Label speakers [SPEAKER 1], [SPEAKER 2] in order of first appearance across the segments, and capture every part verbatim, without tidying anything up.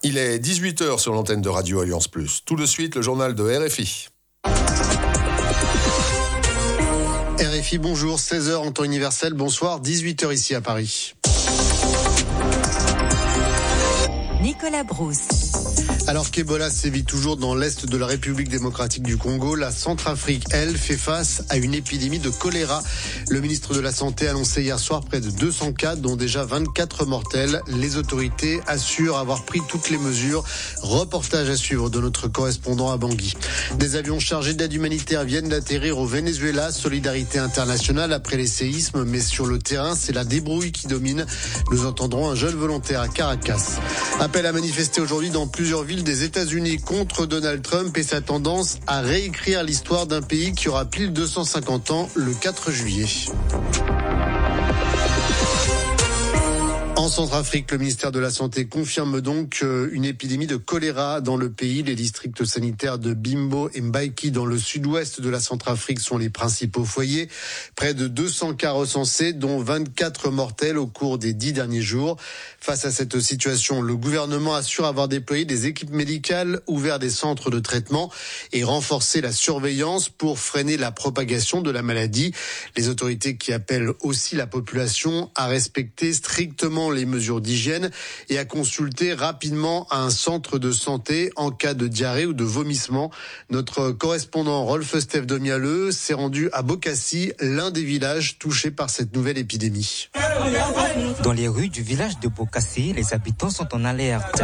[SPEAKER 1] Il est dix-huit heures sur l'antenne de Radio Alliance Plus. Tout de suite, le journal de R F I.
[SPEAKER 2] R F I, bonjour, seize heures en temps universel, bonsoir, dix-huit heures ici à Paris.
[SPEAKER 3] Nicolas Brousse.
[SPEAKER 2] Alors qu'Ebola sévit toujours dans l'est de la République démocratique du Congo, la Centrafrique, elle, fait face à une épidémie de choléra. Le ministre de la Santé a annoncé hier soir près de deux cents cas, dont déjà vingt-quatre mortels. Les autorités assurent avoir pris toutes les mesures. Reportage à suivre de notre correspondant à Bangui. Des avions chargés d'aide humanitaire viennent d'atterrir au Venezuela. Solidarité internationale après les séismes, mais sur le terrain, c'est la débrouille qui domine. Nous entendrons un jeune volontaire à Caracas. Appel à manifester aujourd'hui dans plusieurs villes des États-Unis contre Donald Trump et sa tendance à réécrire l'histoire d'un pays qui aura pile deux cent cinquante ans le quatre juillet. En Centrafrique, le ministère de la Santé confirme donc une épidémie de choléra dans le pays. Les districts sanitaires de Bimbo et Mbaïki dans le sud-ouest de la Centrafrique sont les principaux foyers. Près de deux cents cas recensés, dont vingt-quatre mortels au cours des dix derniers jours. Face à cette situation, le gouvernement assure avoir déployé des équipes médicales, ouvert des centres de traitement et renforcé la surveillance pour freiner la propagation de la maladie. Les autorités qui appellent aussi la population à respecter strictement les mesures d'hygiène et à consulter rapidement un centre de santé en cas de diarrhée ou de vomissement. Notre correspondant Rolf Steve Domialeux s'est rendu à Bokassi, l'un des villages touchés par cette nouvelle épidémie.
[SPEAKER 4] Dans les rues du village de Bokassi, les habitants sont en alerte.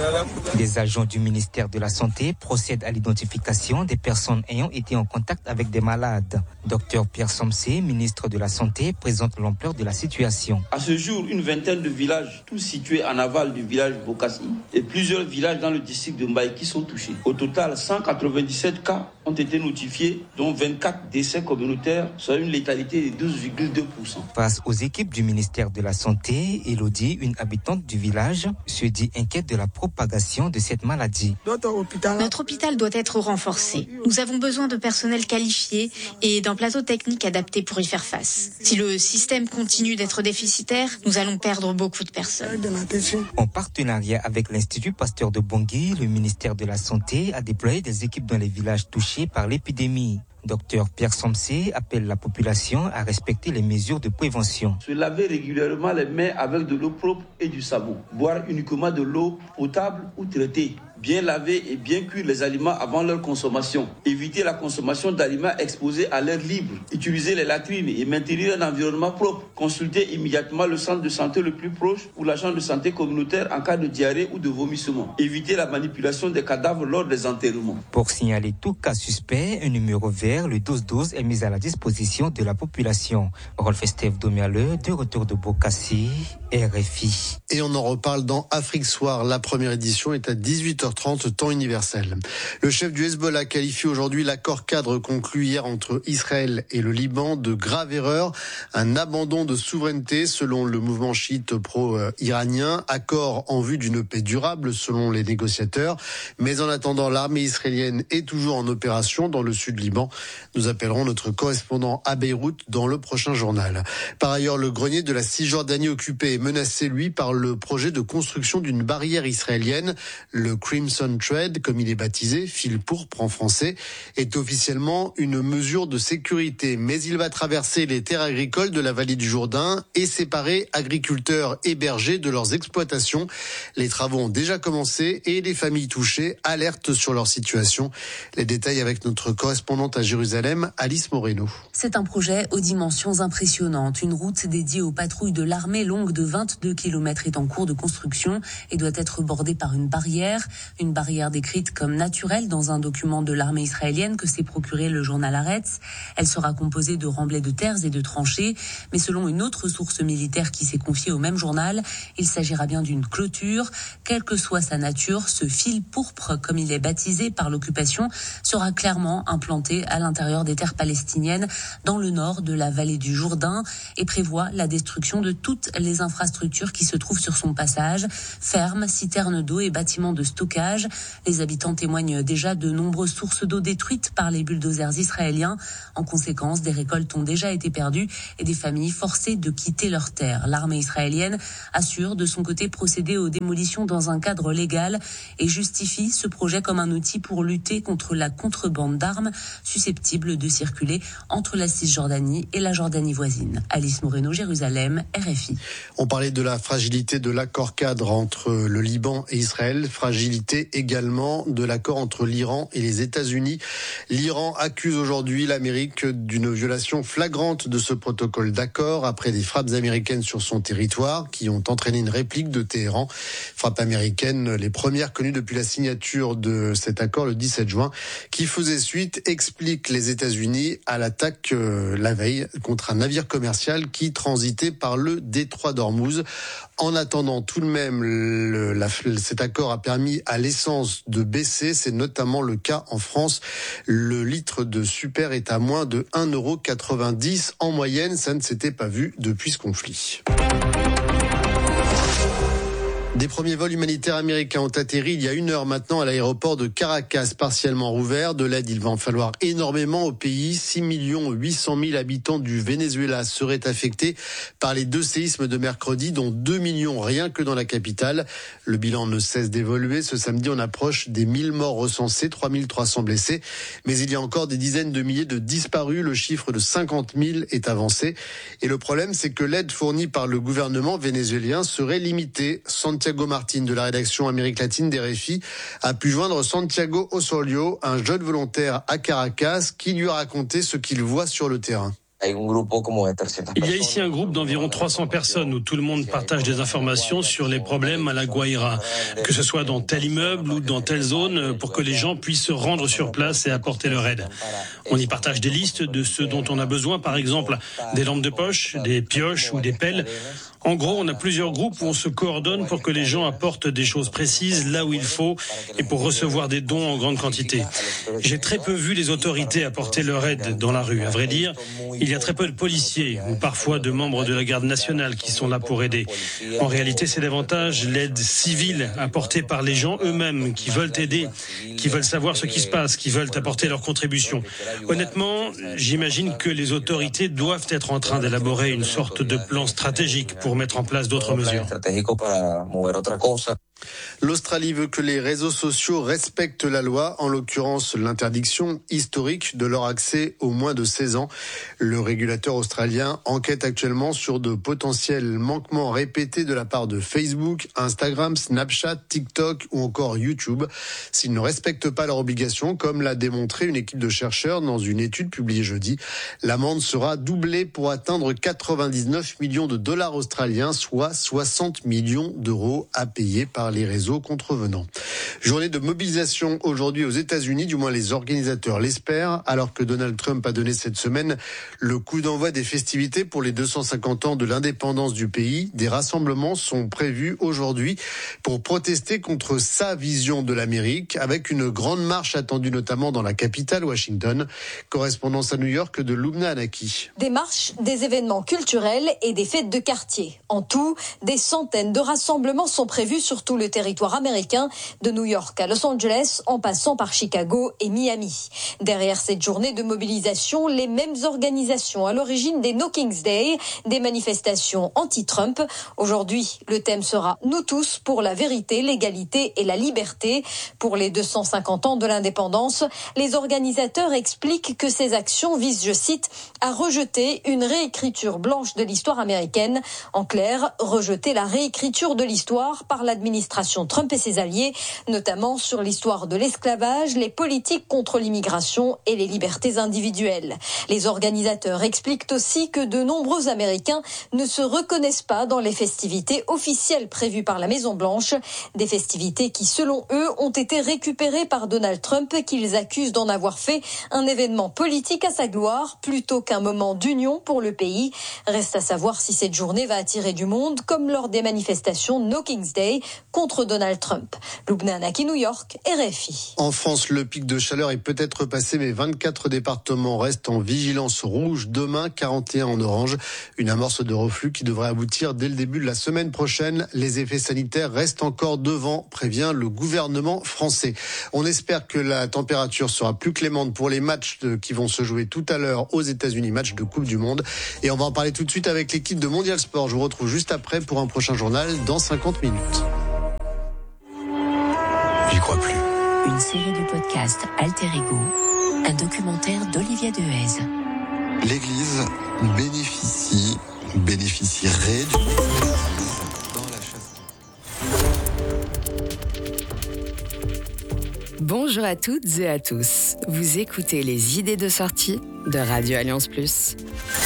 [SPEAKER 4] Des agents du ministère de la Santé procèdent à l'identification des personnes ayant été en contact avec des malades. Docteur Pierre Somsé, ministre de la Santé, présente l'ampleur de la situation.
[SPEAKER 5] À ce jour, une vingtaine de villages, tous situés en aval du village Bokassi, et plusieurs villages dans le district de Mbaïki sont touchés. Au total, cent quatre-vingt-dix-sept cas ont été notifiés, dont vingt-quatre décès communautaires, soit une létalité de douze virgule deux pour cent.
[SPEAKER 4] Face aux équipes du ministère de la Santé, Elodie, une habitante du village, se dit inquiète de la propagation de cette maladie.
[SPEAKER 6] Notre hôpital doit être renforcé. Nous avons besoin de personnel qualifié et d'un plateau technique adapté pour y faire face. Si le système continue d'être déficitaire, nous allons perdre beaucoup de personnes.
[SPEAKER 4] En partenariat avec l'Institut Pasteur de Bangui, le ministère de la Santé a déployé des équipes dans les villages touchés par l'épidémie. Docteur Pierre Somsé appelle la population à respecter les mesures de prévention.
[SPEAKER 5] Se laver régulièrement les mains avec de l'eau propre et du savon. Boire uniquement de l'eau potable ou traitée. Bien laver et bien cuire les aliments avant leur consommation. Éviter la consommation d'aliments exposés à l'air libre. Utiliser les latrines et maintenir un environnement propre. Consulter immédiatement le centre de santé le plus proche ou l'agent de santé communautaire en cas de diarrhée ou de vomissement. Éviter la manipulation des cadavres lors des enterrements.
[SPEAKER 4] Pour signaler tout cas suspect, un numéro vert, le douze douze, est mis à la disposition de la population. Rolf Steve Domialeux, de retour de Bokassi, R F I.
[SPEAKER 2] Et on en reparle dans Afrique Soir. La première édition est à dix-huit heures trente, temps universel. Le chef du Hezbollah qualifie aujourd'hui l'accord cadre conclu hier entre Israël et le Liban de grave erreur, un abandon de souveraineté selon le mouvement chiite pro-iranien, accord en vue d'une paix durable selon les négociateurs. Mais en attendant, l'armée israélienne est toujours en opération dans le sud Liban. Nous appellerons notre correspondant à Beyrouth dans le prochain journal. Par ailleurs, le grenier de la Cisjordanie occupée est menacé, lui, par le projet de construction d'une barrière israélienne. Le Crimson Thread, comme il est baptisé, fil pourpre en français, est officiellement une mesure de sécurité. Mais il va traverser les terres agricoles de la vallée du Jourdain et séparer agriculteurs et bergers de leurs exploitations. Les travaux ont déjà commencé et les familles touchées alertent sur leur situation. Les détails avec notre correspondante à Jérusalem, Alice Moreno.
[SPEAKER 7] C'est un projet aux dimensions impressionnantes. Une route dédiée aux patrouilles de l'armée longue de vingt-deux kilomètres est en cours de construction et doit être bordée par une barrière. Une barrière décrite comme naturelle dans un document de l'armée israélienne que s'est procuré le journal Haaretz. Elle sera composée de remblais de terres et de tranchées. Mais selon une autre source militaire qui s'est confiée au même journal, il s'agira bien d'une clôture. Quelle que soit sa nature, ce fil pourpre, comme il est baptisé par l'occupation, sera clairement implanté à l'intérieur des terres palestiniennes dans le nord de la vallée du Jourdain et prévoit la destruction de toutes les infrastructures qui se trouvent sur son passage, fermes, citernes d'eau et bâtiments de stockage stockage. Les habitants témoignent déjà de nombreuses sources d'eau détruites par les bulldozers israéliens. En conséquence, des récoltes ont déjà été perdues et des familles forcées de quitter leurs terres. L'armée israélienne assure de son côté procéder aux démolitions dans un cadre légal et justifie ce projet comme un outil pour lutter contre la contrebande d'armes susceptibles de circuler entre la Cisjordanie et la Jordanie voisine. Alice Moreno, Jérusalem, R F I.
[SPEAKER 2] On parlait de la fragilité de l'accord cadre entre le Liban et Israël, fragilité également de l'accord entre l'Iran et les États-Unis. L'Iran accuse aujourd'hui l'Amérique d'une violation flagrante de ce protocole d'accord après des frappes américaines sur son territoire qui ont entraîné une réplique de Téhéran. Frappes américaines, les premières connues depuis la signature de cet accord le dix-sept juin, qui faisait suite, explique les États-Unis, à l'attaque euh, la veille contre un navire commercial qui transitait par le détroit d'Ormuz. En attendant, tout de même, le, la, cet accord a permis à l'essence de baisser. C'est notamment le cas en France. Le litre de super est à moins de un euro quatre-vingt-dix en moyenne. Ça ne s'était pas vu depuis ce conflit. Des premiers vols humanitaires américains ont atterri il y a une heure maintenant à l'aéroport de Caracas, partiellement rouvert. De l'aide, il va en falloir énormément au pays. six millions huit cent mille habitants du Venezuela seraient affectés par les deux séismes de mercredi, dont deux millions rien que dans la capitale. Le bilan ne cesse d'évoluer. Ce samedi, on approche des mille morts recensés, trois mille trois cents blessés. Mais il y a encore des dizaines de milliers de disparus. Le chiffre de cinquante mille est avancé. Et le problème, c'est que l'aide fournie par le gouvernement vénézuélien serait limitée. Santiago Martin de la rédaction Amérique latine d'R F I a pu joindre Santiago Osorio, un jeune volontaire à Caracas, qui lui a raconté ce qu'il voit sur le terrain.
[SPEAKER 8] Il y a ici un groupe d'environ trois cents personnes où tout le monde partage des informations sur les problèmes à la Guaira, que ce soit dans tel immeuble ou dans telle zone, pour que les gens puissent se rendre sur place et apporter leur aide. On y partage des listes de ce dont on a besoin, par exemple des lampes de poche, des pioches ou des pelles. En gros, on a plusieurs groupes où on se coordonne pour que les gens apportent des choses précises là où il faut et pour recevoir des dons en grande quantité. J'ai très peu vu les autorités apporter leur aide dans la rue. À vrai dire, il y a très peu de policiers ou parfois de membres de la garde nationale qui sont là pour aider. En réalité, c'est davantage l'aide civile apportée par les gens eux-mêmes qui veulent aider, qui veulent savoir ce qui se passe, qui veulent apporter leur contribution. Honnêtement, j'imagine que les autorités doivent être en train d'élaborer une sorte de plan stratégique pour mettre en place d'autres mesures.
[SPEAKER 2] L'Australie veut que les réseaux sociaux respectent la loi, en l'occurrence l'interdiction historique de leur accès aux moins de seize ans. Le régulateur australien enquête actuellement sur de potentiels manquements répétés de la part de Facebook, Instagram, Snapchat, TikTok ou encore YouTube. S'ils ne respectent pas leurs obligations, comme l'a démontré une équipe de chercheurs dans une étude publiée jeudi, l'amende sera doublée pour atteindre quatre-vingt-dix-neuf millions de dollars australiens, soit soixante millions d'euros à payer par les réseaux contrevenants. Journée de mobilisation aujourd'hui aux États-Unis, du moins les organisateurs l'espèrent, alors que Donald Trump a donné cette semaine le coup d'envoi des festivités pour les deux cent cinquante ans de l'indépendance du pays. Des rassemblements sont prévus aujourd'hui pour protester contre sa vision de l'Amérique, avec une grande marche attendue notamment dans la capitale, Washington. Correspondance à New York de Lubna Anaki.
[SPEAKER 9] Des marches, des événements culturels et des fêtes de quartier. En tout, des centaines de rassemblements sont prévus sur tout le territoire américain, de New York à Los Angeles, en passant par Chicago et Miami. Derrière cette journée de mobilisation, les mêmes organisations à l'origine des No Kings Day, des manifestations anti-Trump. Aujourd'hui, le thème sera « Nous tous pour la vérité, l'égalité et la liberté ». Pour les deux cent cinquante ans de l'indépendance, les organisateurs expliquent que ces actions visent, je cite, à rejeter une réécriture blanche de l'histoire américaine. En clair, rejeter la réécriture de l'histoire par l'administration Trump et ses alliés, notamment sur l'histoire de l'esclavage, les politiques contre l'immigration et les libertés individuelles. Les organisateurs expliquent aussi que de nombreux Américains ne se reconnaissent pas dans les festivités officielles prévues par la Maison-Blanche, des festivités qui, selon eux, ont été récupérées par Donald Trump, qu'ils accusent d'en avoir fait un événement politique à sa gloire plutôt qu'un moment d'union pour le pays. Reste à savoir si cette journée va attirer du monde, comme lors des manifestations No Kings Day contre Donald Trump. Lubna Anaki, New York, R F I.
[SPEAKER 2] En France, le pic de chaleur est peut-être passé, mais vingt-quatre départements restent en vigilance rouge. Demain, quarante et un en orange. Une amorce de reflux qui devrait aboutir dès le début de la semaine prochaine. Les effets sanitaires restent encore devant, prévient le gouvernement français. On espère que la température sera plus clémente pour les matchs de, qui vont se jouer tout à l'heure aux États-Unis, match de Coupe du Monde. Et on va en parler tout de suite avec l'équipe de Mondial Sport. Je vous retrouve juste après pour un prochain journal dans cinquante minutes.
[SPEAKER 1] J'y crois plus.
[SPEAKER 3] Une série de podcasts Alter Ego, un documentaire d'Olivier Dehaze.
[SPEAKER 10] L'Église bénéficie, bénéficierait du dans la chasse.
[SPEAKER 11] Bonjour à toutes et à tous. Vous écoutez les idées de sortie de Radio Alliance Plus.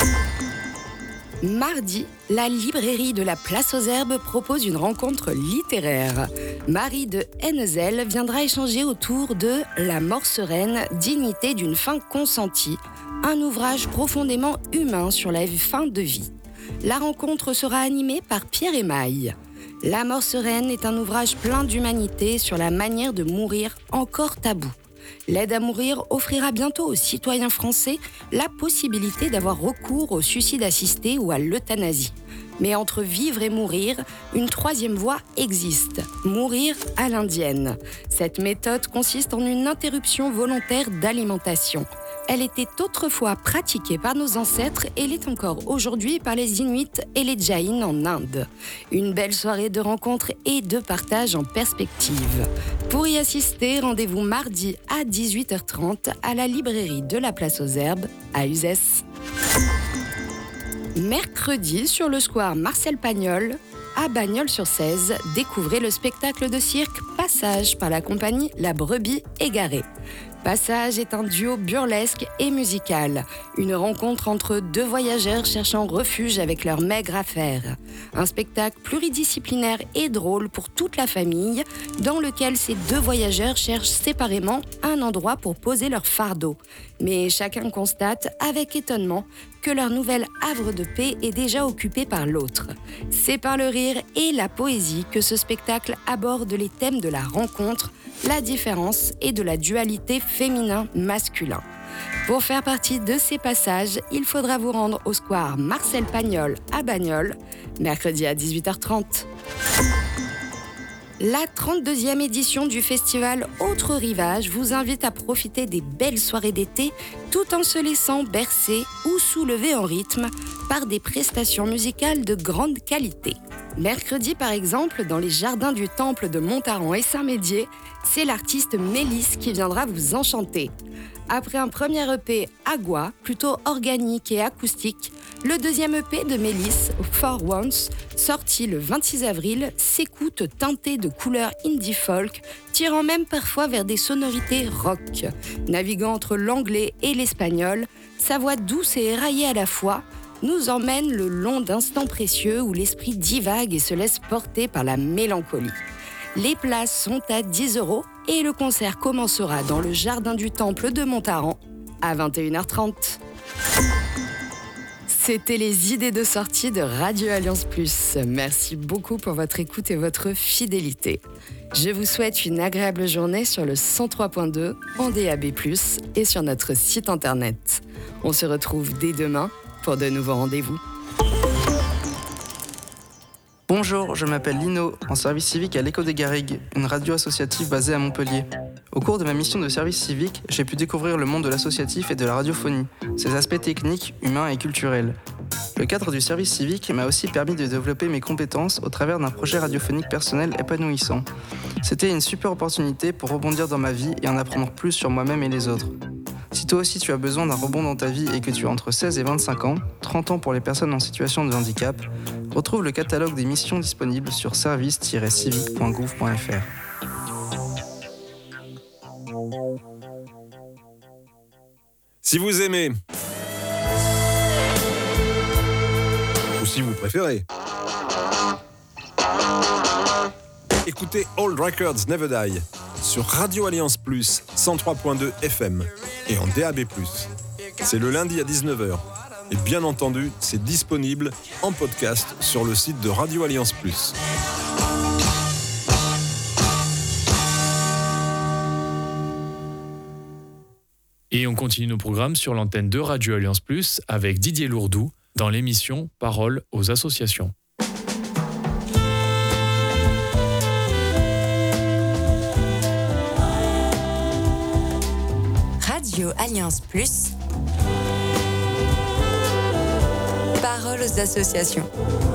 [SPEAKER 11] Mardi, la librairie de la Place aux Herbes propose une rencontre littéraire. Marie de Hennezel viendra échanger autour de La mort sereine, dignité d'une fin consentie, un ouvrage profondément humain sur la fin de vie. La rencontre sera animée par Pierre Émaille. La mort sereine est un ouvrage plein d'humanité sur la manière de mourir encore tabou. L'aide à mourir offrira bientôt aux citoyens français la possibilité d'avoir recours au suicide assisté ou à l'euthanasie. Mais entre vivre et mourir, une troisième voie existe, mourir à l'indienne. Cette méthode consiste en une interruption volontaire d'alimentation. Elle était autrefois pratiquée par nos ancêtres et l'est encore aujourd'hui par les Inuits et les Jains en Inde. Une belle soirée de rencontres et de partage en perspective. Pour y assister, rendez-vous mardi à dix-huit heures trente à la librairie de la Place aux Herbes à Uzès. Mercredi, sur le square Marcel Pagnol, à Bagnols-sur-Cèze, découvrez le spectacle de cirque Passage par la compagnie La Brebis Égarée. Passage est un duo burlesque et musical, une rencontre entre deux voyageurs cherchant refuge avec leur maigre affaire. Un spectacle pluridisciplinaire et drôle pour toute la famille, dans lequel ces deux voyageurs cherchent séparément un endroit pour poser leur fardeau. Mais chacun constate, avec étonnement, que leur nouvel havre de paix est déjà occupé par l'autre. C'est par le rire et la poésie que ce spectacle aborde les thèmes de la rencontre, la différence et de la dualité féminin-masculin. Pour faire partie de ces passages, il faudra vous rendre au square Marcel Pagnol à Bagnols, mercredi à dix-huit heures trente. La trente-deuxième édition du festival Autre Rivage vous invite à profiter des belles soirées d'été tout en se laissant bercer ou soulever en rythme par des prestations musicales de grande qualité. Mercredi, par exemple, dans les jardins du Temple de Montaran et Saint-Médier, c'est l'artiste Mélisse qui viendra vous enchanter. Après un premier E P Agua, plutôt organique et acoustique, le deuxième E P de Mélisse, For Once, sorti le vingt-six avril, s'écoute teinté de couleurs indie folk, tirant même parfois vers des sonorités rock. Naviguant entre l'anglais et l'espagnol, sa voix douce et éraillée à la fois nous emmène le long d'instants précieux où l'esprit divague et se laisse porter par la mélancolie. Les places sont à dix euros et le concert commencera dans le jardin du Temple de Montaran à vingt et une heures trente. C'était les idées de sortie de Radio Alliance Plus. Merci beaucoup pour votre écoute et votre fidélité. Je vous souhaite une agréable journée sur le cent trois point deux en D A B plus, et sur notre site internet. On se retrouve dès demain pour de nouveaux rendez-vous.
[SPEAKER 12] Bonjour, je m'appelle Lino, en service civique à l'Écho des Garrigues, une radio associative basée à Montpellier. Au cours de ma mission de service civique, j'ai pu découvrir le monde de l'associatif et de la radiophonie, ses aspects techniques, humains et culturels. Le cadre du service civique m'a aussi permis de développer mes compétences au travers d'un projet radiophonique personnel épanouissant. C'était une super opportunité pour rebondir dans ma vie et en apprendre plus sur moi-même et les autres. Si toi aussi tu as besoin d'un rebond dans ta vie et que tu as entre seize et vingt-cinq ans, trente ans pour les personnes en situation de handicap, retrouve le catalogue des missions disponibles sur service tiret civique point gouv point f r.
[SPEAKER 13] Si vous aimez, ou si vous préférez, écoutez Old Records Never Die sur Radio Alliance Plus cent trois point deux F M et en D A B plus. C'est le lundi à dix-neuf heures. Et bien entendu, c'est disponible en podcast sur le site de Radio Alliance Plus.
[SPEAKER 14] Et on continue nos programmes sur l'antenne de Radio Alliance Plus avec Didier Lourdou dans l'émission Parole aux associations.
[SPEAKER 15] Radio Alliance Plus. Parole aux associations.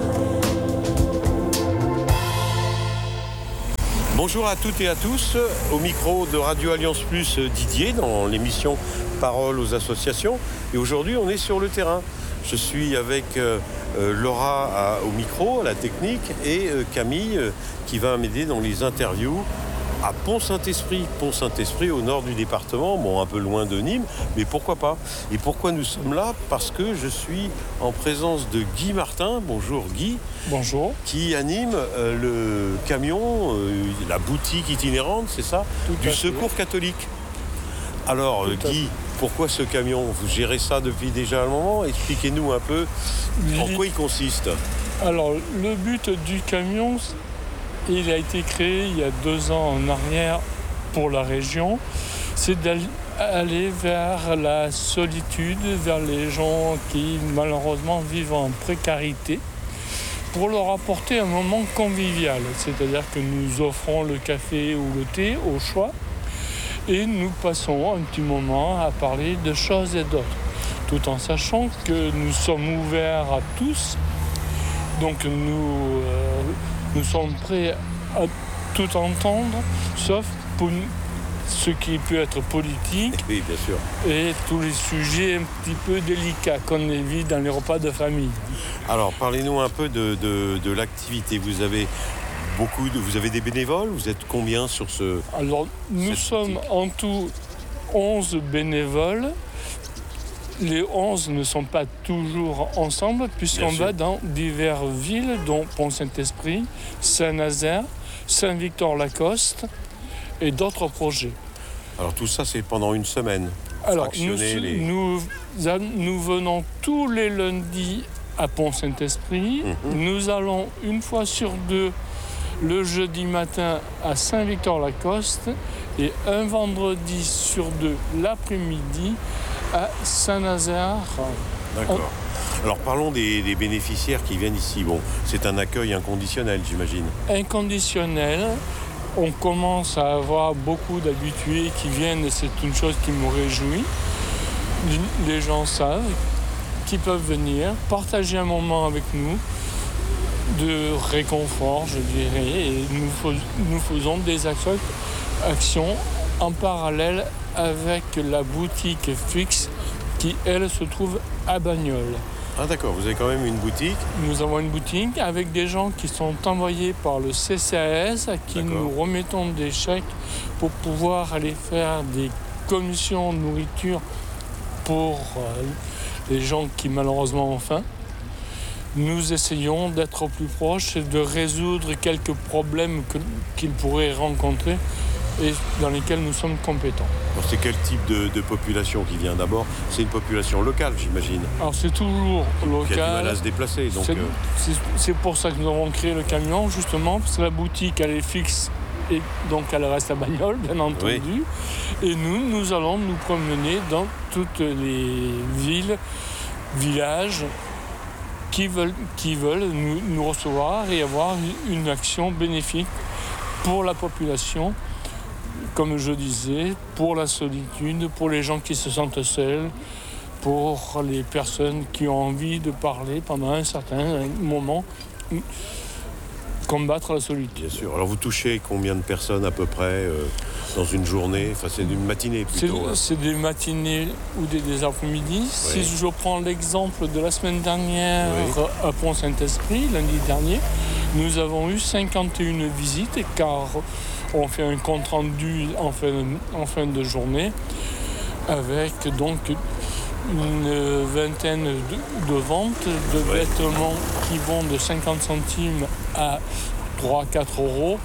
[SPEAKER 16] Bonjour à toutes et à tous, au micro de Radio Alliance Plus, Didier, dans l'émission Parole aux associations. Et aujourd'hui, on est sur le terrain. Je suis avec euh, Laura à, au micro, à la technique, et euh, Camille euh, qui va m'aider dans les interviews à Pont-Saint-Esprit. Pont-Saint-Esprit au nord du département, bon un peu loin de Nîmes, mais pourquoi pas. Et pourquoi nous sommes là? Parce que je suis en présence de Guy Martin. Bonjour Guy.
[SPEAKER 17] Bonjour.
[SPEAKER 16] Qui anime euh, le camion, euh, la boutique itinérante, c'est ça?
[SPEAKER 17] Tout
[SPEAKER 16] du Secours fait. Catholique. Alors Tout Guy, pourquoi ce camion? Vous gérez ça depuis déjà un moment. Expliquez-nous un peu en quoi il consiste.
[SPEAKER 17] Alors le but du camion, il a été créé il y a deux ans en arrière pour la région. C'est d'aller vers la solitude, vers les gens qui malheureusement vivent en précarité, pour leur apporter un moment convivial. C'est-à-dire que nous offrons le café ou le thé au choix et nous passons un petit moment à parler de choses et d'autres, tout en sachant que nous sommes ouverts à tous. Donc nous... Euh, Nous sommes prêts à tout entendre, sauf pour ce qui peut être politique.
[SPEAKER 16] Oui, bien sûr.
[SPEAKER 17] Et tous les sujets un petit peu délicats qu'on évite dans les repas de famille.
[SPEAKER 16] Alors, parlez-nous un peu de, de, de l'activité. Vous avez beaucoup de, vous avez des bénévoles? Vous êtes combien sur ce...
[SPEAKER 17] Alors, nous sommes boutique en tout onze bénévoles. Les onze ne sont pas toujours ensemble, puisqu'on va dans diverses villes, dont Pont-Saint-Esprit, Saint-Nazaire, Saint-Victor-Lacoste et d'autres projets.
[SPEAKER 16] Alors tout ça, c'est pendant une semaine.
[SPEAKER 17] Alors nous,
[SPEAKER 16] les...
[SPEAKER 17] nous, nous venons tous les lundis à Pont-Saint-Esprit. Mm-hmm. Nous allons une fois sur deux le jeudi matin à Saint-Victor-Lacoste et un vendredi sur deux l'après-midi à Saint-Nazaire.
[SPEAKER 16] D'accord. On... Alors parlons des, des bénéficiaires qui viennent ici. Bon, c'est un accueil inconditionnel, j'imagine.
[SPEAKER 17] Inconditionnel. On commence à avoir beaucoup d'habitués qui viennent et c'est une chose qui me réjouit. Les gens savent qu'ils peuvent venir partager un moment avec nous de réconfort, je dirais, et nous, nous faisons des actions, actions en parallèle avec la boutique fixe qui, elle, se trouve à Bagnoles.
[SPEAKER 16] Ah d'accord, vous avez quand même une boutique?
[SPEAKER 17] Nous avons une boutique avec des gens qui sont envoyés par le C C A S à qui d'accord. Nous remettons des chèques pour pouvoir aller faire des commissions de nourriture pour euh, les gens qui malheureusement ont faim. Nous essayons d'être plus proches et de résoudre quelques problèmes que, qu'ils pourraient rencontrer et dans lesquels nous sommes compétents.
[SPEAKER 16] Alors c'est quel type de, de population qui vient d'abord? C'est une population locale, j'imagine.
[SPEAKER 17] Alors c'est toujours local.
[SPEAKER 16] Qui a du mal à se déplacer. Donc
[SPEAKER 17] c'est,
[SPEAKER 16] euh...
[SPEAKER 17] c'est, c'est pour ça que nous avons créé le camion, justement, parce que la boutique, elle est fixe et donc elle reste à Bagnoles, bien entendu. Oui. Et nous, nous allons nous promener dans toutes les villes, villages, qui veulent, qui veulent nous, nous recevoir et avoir une action bénéfique pour la population, comme je disais, pour la solitude, pour les gens qui se sentent seuls, pour les personnes qui ont envie de parler pendant un certain moment, combattre la solitude.
[SPEAKER 16] Bien sûr. Alors vous touchez combien de personnes à peu près euh, dans une journée? Enfin c'est une matinée plutôt.
[SPEAKER 17] C'est,
[SPEAKER 16] hein.
[SPEAKER 17] c'est des matinées ou des, des après-midi. Oui. Si je prends l'exemple de la semaine dernière oui. à Pont-Saint-Esprit, lundi dernier, nous avons eu cinquante et une visites car on fait un compte rendu en fin, en fin de journée avec donc une vingtaine de, de ventes de ouais. vêtements qui vont de cinquante centimes à trois à quatre euros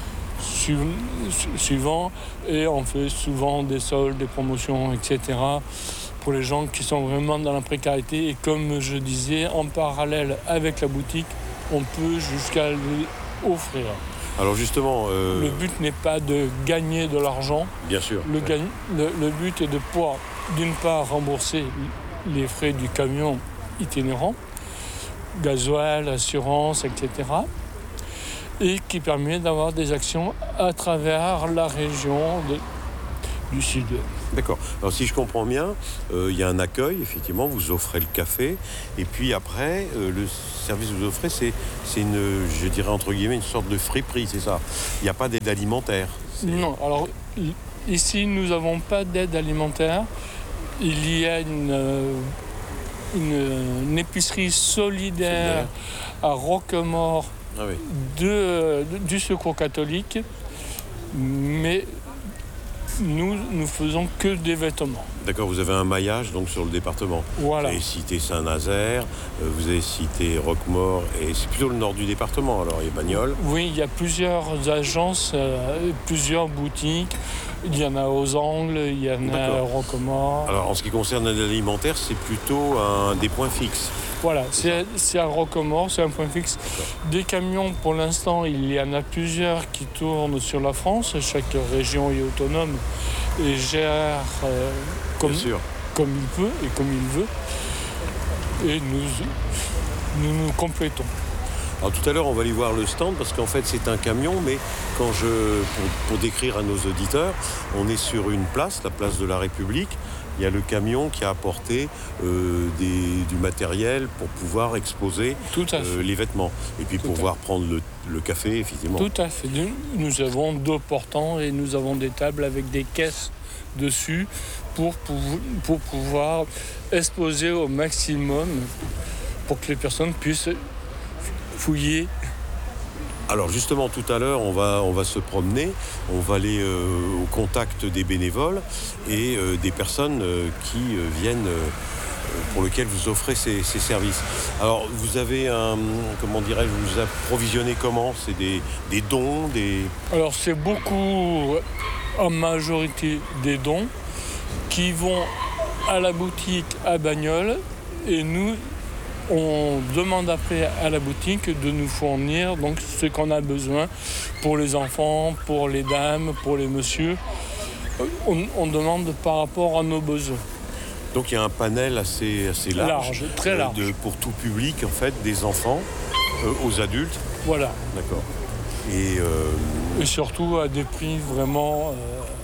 [SPEAKER 17] suivant, et on fait souvent des soldes, des promotions, et cetera pour les gens qui sont vraiment dans la précarité. Et comme je disais, en parallèle avec la boutique, on peut jusqu'à lui offrir.
[SPEAKER 16] Alors justement... Euh...
[SPEAKER 17] Le but n'est pas de gagner de l'argent.
[SPEAKER 16] Bien sûr.
[SPEAKER 17] Le,
[SPEAKER 16] ouais.
[SPEAKER 17] gagne, le, le but est de pouvoir, d'une part, rembourser les frais du camion itinérant, gasoil, assurance, et cetera. Et qui permet d'avoir des actions à travers la région de, du sud.
[SPEAKER 16] D'accord. Alors si je comprends bien, euh, il y a un accueil, effectivement, vous offrez le café, et puis après, euh, le service que vous offrez, c'est, c'est une, je dirais entre guillemets, une sorte de friperie, c'est ça. Il n'y a pas d'aide alimentaire. C'est...
[SPEAKER 17] Non, alors ici, nous n'avons pas d'aide alimentaire. Il y a une, une, une épicerie solidaire, solidaire à Roquemaure
[SPEAKER 16] ah oui.
[SPEAKER 17] de, de, du Secours catholique, mais nous ne faisons que des vêtements.
[SPEAKER 16] D'accord, vous avez un maillage donc sur le département.
[SPEAKER 17] Voilà.
[SPEAKER 16] Vous avez cité Saint-Nazaire, vous avez cité Roquemaure, et c'est plutôt le nord du département, alors il y a Bagnoles.
[SPEAKER 17] Oui, il y a plusieurs agences, euh, plusieurs boutiques. Il y en a aux Angles, il y en D'accord. a à Roquemaure.
[SPEAKER 16] Alors en ce qui concerne l'alimentaire, c'est plutôt un des points fixes.
[SPEAKER 17] Voilà, c'est, c'est à Roquemaure, c'est un point fixe. D'accord. Des camions, pour l'instant, il y en a plusieurs qui tournent sur la France. Chaque région est autonome et gère euh, comme, comme il peut et comme il veut. Et nous nous, nous complétons.
[SPEAKER 16] Alors tout à l'heure, on va aller voir le stand parce qu'en fait, c'est un camion, mais quand je, pour, pour décrire à nos auditeurs, on est sur une place, la place de la République. Il y a le camion qui a apporté euh, des, du matériel pour pouvoir exposer euh, les vêtements. Et puis Tout pour pouvoir prendre le, le café, effectivement.
[SPEAKER 17] Tout à fait. Nous avons deux portants et nous avons des tables avec des caisses dessus pour, pour, pour pouvoir exposer au maximum pour que les personnes puissent fouiller.
[SPEAKER 16] Alors justement, tout à l'heure, on va, on va se promener, on va aller euh, au contact des bénévoles et euh, des personnes euh, qui euh, viennent, euh, pour lesquelles vous offrez ces, ces services. Alors, vous avez un, comment dirais-je, vous approvisionnez comment ? C'est des, des dons, des...
[SPEAKER 17] Alors, c'est beaucoup, en majorité, des dons qui vont à la boutique à Bagnoles et nous... On demande après à la boutique de nous fournir donc ce qu'on a besoin pour les enfants, pour les dames, pour les messieurs. On, on demande par rapport à nos besoins.
[SPEAKER 16] Donc il y a un panel assez, assez large,
[SPEAKER 17] large très large.
[SPEAKER 16] De, pour tout public, en fait, des enfants euh, aux adultes.
[SPEAKER 17] Voilà.
[SPEAKER 16] D'accord. Et, euh...
[SPEAKER 17] Et surtout à des prix vraiment...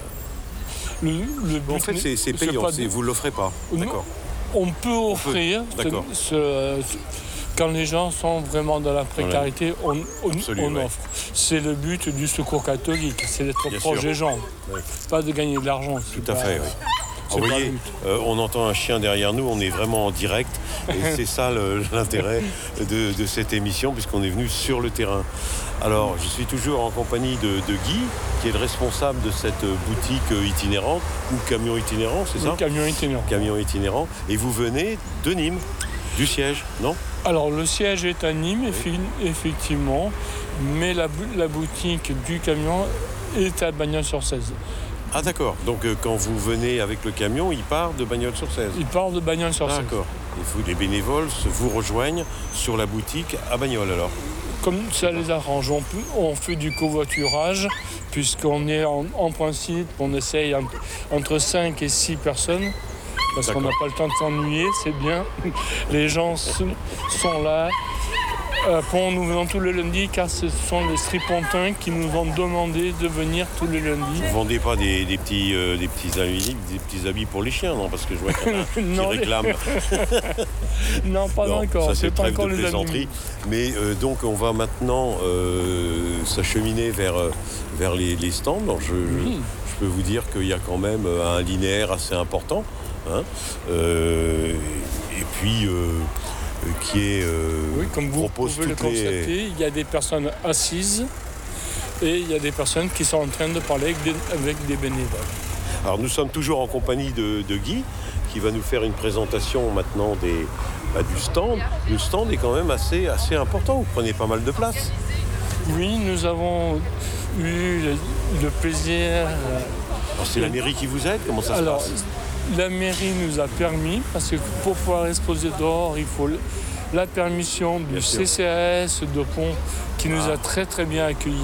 [SPEAKER 17] Euh, le, le
[SPEAKER 16] en fait, c'est, c'est payant, c'est, vous ne l'offrez pas.
[SPEAKER 17] Non.
[SPEAKER 16] D'accord.
[SPEAKER 17] On peut offrir,
[SPEAKER 16] on peut.
[SPEAKER 17] Ce, ce, quand les gens sont vraiment dans la précarité, on, on,
[SPEAKER 16] Absolument,
[SPEAKER 17] on
[SPEAKER 16] ouais.
[SPEAKER 17] offre. C'est le but du Secours catholique, c'est d'être Bien proche sûr. Des gens, ouais. Pas de gagner de l'argent.
[SPEAKER 16] Tout à pas, fait, oui. Vous voyez, euh, on entend un chien derrière nous, on est vraiment en direct, et c'est ça le, l'intérêt de, de cette émission, puisqu'on est venu sur le terrain. Alors, je suis toujours en compagnie de, de Guy, qui est le responsable de cette boutique itinérante, ou camion itinérant, c'est ça ?
[SPEAKER 17] Oui, camion itinérant.
[SPEAKER 16] Camion itinérant, et vous venez de Nîmes, du siège, non ?
[SPEAKER 17] Alors, le siège est à Nîmes, oui. effectivement, mais la, la boutique du camion est à Bagnols-sur-Cèze.
[SPEAKER 16] Ah d'accord, donc euh, quand vous venez avec le camion, il part de Bagnols-sur-Cèze.
[SPEAKER 17] Il part de Bagnols-sur-Cèze.
[SPEAKER 16] D'accord. Et vous, les bénévoles vous rejoignent sur la boutique à Bagnols alors ?
[SPEAKER 17] Comme ça les arrange, on, peut, on fait du covoiturage, puisqu'on est en, en principe, on essaye en, entre cinq et six personnes, parce D'accord. qu'on n'a pas le temps de s'ennuyer, c'est bien. Les gens sont là. Euh, pour nous venons tous les lundis, car ce sont les stripontins qui nous ont demandé de venir tous les lundis.
[SPEAKER 16] Vous ne vendez pas des, des, petits, euh, des, petits habits, des petits habits pour les chiens, non ? Parce que je vois qu'il y en a qui non, réclament.
[SPEAKER 17] Les... non, pas non, encore.
[SPEAKER 16] Ça, c'est,
[SPEAKER 17] c'est pas
[SPEAKER 16] trêve
[SPEAKER 17] encore
[SPEAKER 16] de
[SPEAKER 17] les
[SPEAKER 16] plaisanterie. Mais euh, donc, on va maintenant euh, s'acheminer vers, vers les, les stands. Alors, je, oui. je, je peux vous dire qu'il y a quand même un linéaire assez important. Hein, euh, et puis... Euh, qui est euh,
[SPEAKER 17] oui, comme vous
[SPEAKER 16] propose
[SPEAKER 17] pouvez le constater,
[SPEAKER 16] les...
[SPEAKER 17] il y a des personnes assises et il y a des personnes qui sont en train de parler avec des, avec des bénévoles.
[SPEAKER 16] Alors nous sommes toujours en compagnie de, de Guy qui va nous faire une présentation maintenant des, bah, du stand. Le stand est quand même assez, assez important, vous prenez pas mal de place.
[SPEAKER 17] Oui, nous avons eu le, le plaisir...
[SPEAKER 16] Alors c'est la mairie qui vous aide ? Comment ça
[SPEAKER 17] Alors,
[SPEAKER 16] se passe ?
[SPEAKER 17] La mairie nous a permis, parce que pour pouvoir exposer dehors, il faut la permission du C C A S de Pont qui nous ah. a très très bien accueillis.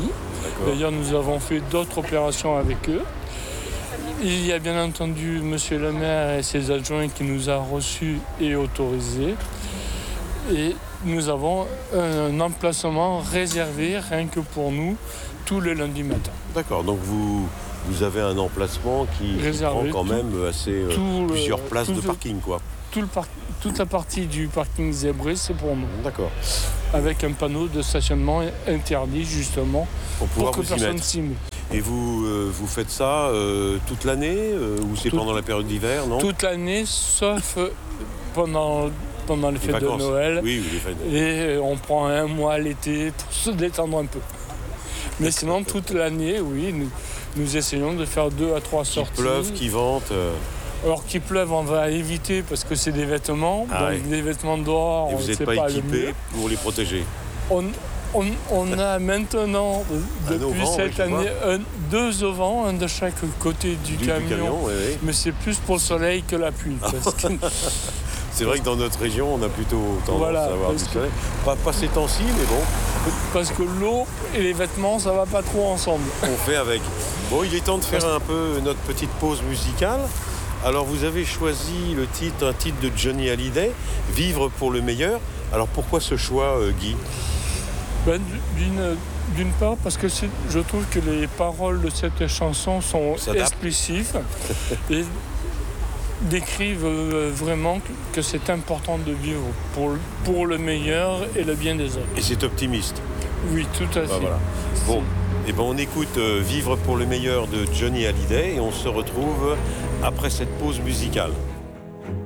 [SPEAKER 16] D'accord.
[SPEAKER 17] D'ailleurs, nous avons fait d'autres opérations avec eux. Il y a bien entendu Monsieur le maire et ses adjoints qui nous a reçus et autorisés. Et nous avons un emplacement réservé rien que pour nous tous les lundis matin.
[SPEAKER 16] D'accord, donc vous, vous avez un emplacement qui, qui prend quand tout, même assez euh, tout plusieurs le, places de parking, quoi.
[SPEAKER 17] Tout le par, toute la partie du parking zébré, c'est pour nous.
[SPEAKER 16] D'accord.
[SPEAKER 17] Avec un panneau de stationnement interdit, justement, pour, pour que personne s'y met.
[SPEAKER 16] Et vous, euh, vous faites ça euh, toute l'année euh, ou c'est tout, pendant la période d'hiver, non?
[SPEAKER 17] Toute l'année, sauf pendant... pendant les, les fêtes vacances. de Noël.
[SPEAKER 16] Oui, oui, les fêtes de...
[SPEAKER 17] Et on prend un mois l'été pour se détendre un peu. Mais sinon, toute l'année, oui, nous, nous essayons de faire deux à trois sorties.
[SPEAKER 16] Qu'il pleuve, qu'il vente. Euh...
[SPEAKER 17] Alors qu'il pleuve, on va éviter parce que c'est des vêtements.
[SPEAKER 16] Ah,
[SPEAKER 17] donc
[SPEAKER 16] oui.
[SPEAKER 17] des vêtements dehors,
[SPEAKER 16] et vous n'êtes pas, pas équipé pour les protéger.
[SPEAKER 17] On, on, on a maintenant, depuis vent, cette oui, année, un, deux auvents, un de chaque côté du, du camion. Du camion oui, oui. Mais c'est plus pour le soleil que la pluie. Parce que...
[SPEAKER 16] C'est vrai que dans notre région, on a plutôt tendance
[SPEAKER 17] voilà,
[SPEAKER 16] à avoir du soleil. Que... Pas, pas ces temps-ci, mais bon.
[SPEAKER 17] Parce que l'eau et les vêtements, ça va pas trop ensemble.
[SPEAKER 16] On fait avec. Bon, il est temps de faire un peu notre petite pause musicale. Alors, vous avez choisi le titre, un titre de Johnny Hallyday, Vivre pour le meilleur. Alors, pourquoi ce choix, euh, Guy?
[SPEAKER 17] ben, d'une, d'une part, parce que c'est, je trouve que les paroles de cette chanson sont explicives et décrivent vraiment que c'est important de vivre pour, pour le meilleur et le bien des autres.
[SPEAKER 16] Et c'est optimiste.
[SPEAKER 17] Oui, tout à fait.
[SPEAKER 16] Ben, voilà. Bon, et ben on écoute euh, Vivre pour le meilleur de Johnny Hallyday et on se retrouve après cette pause musicale.